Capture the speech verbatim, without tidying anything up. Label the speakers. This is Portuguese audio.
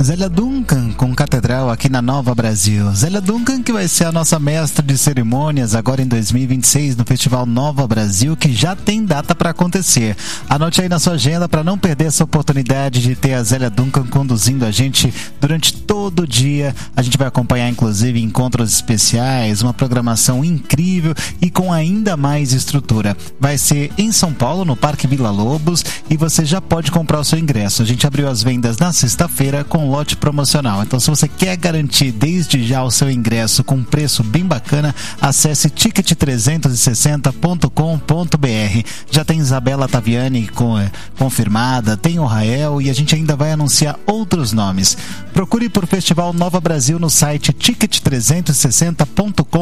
Speaker 1: Zélia Duncan com Catedral aqui na Nova Brasil. Zélia Duncan, que vai ser a nossa mestra de cerimônias agora em dois mil e vinte e seis no Festival Nova Brasil, que já tem data para acontecer. Anote aí na sua agenda para não perder essa oportunidade de ter a Zélia Duncan conduzindo a gente durante todo o dia. A gente vai acompanhar inclusive encontros especiais, uma programação incrível e com ainda mais estrutura. Vai ser em São Paulo, no Parque Vila Lobos, e você já pode comprar o seu ingresso. A gente abriu as vendas na sexta-feira com lote promocional. Então, se você quer garantir desde já o seu ingresso com um preço bem bacana, acesse ticket trezentos e sessenta ponto com ponto b r. Já tem Isabela Taviani com, é, confirmada, tem o Rael e a gente ainda vai anunciar outros nomes. Procure por Festival Nova Brasil no site ticket trezentos e sessenta ponto com